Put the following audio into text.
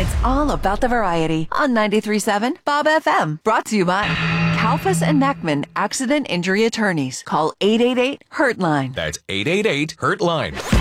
It's all about the variety on 93.7 Bob FM. Brought to you by Kalfas and Nackman Accident Injury Attorneys. Call 888-HURT-LINE. That's 888-HURT-LINE.